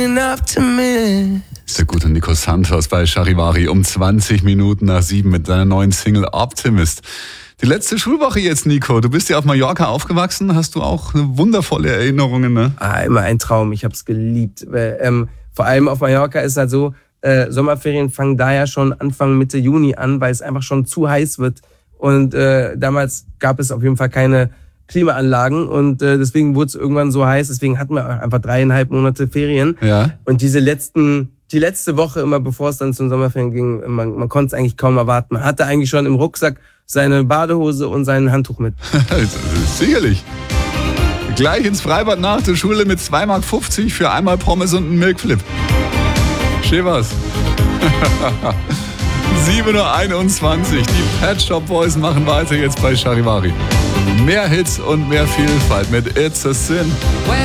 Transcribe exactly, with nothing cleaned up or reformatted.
an optimist. Der gute Nico Santos bei Charivari um zwanzig Minuten nach sieben mit seiner neuen Single Optimist. Die letzte Schulwoche jetzt, Nico. Du bist ja auf Mallorca aufgewachsen. Hast du auch wundervolle Erinnerungen, ne? Ah, immer ein Traum. Ich hab's geliebt. Ähm, vor allem auf Mallorca ist halt so, äh, Sommerferien fangen da ja schon Anfang, Mitte Juni an, weil es einfach schon zu heiß wird. Und äh, damals gab es auf jeden Fall keine Klimaanlagen und äh, deswegen wurde es irgendwann so heiß. Deswegen hatten wir einfach dreieinhalb Monate Ferien. Ja. Und diese letzten, die letzte Woche immer, bevor es dann zum Sommerferien ging, man, man konnte es eigentlich kaum erwarten. Man hatte eigentlich schon im Rucksack seine Badehose und sein Handtuch mit. Sicherlich. Gleich ins Freibad nach der Schule mit zwei Mark fünfzig für einmal Pommes und einen Milkflip. Schön was. sieben Uhr einundzwanzig. Die Pet Shop Boys machen weiter jetzt bei Charivari. Mehr Hits und mehr Vielfalt mit It's a Sin.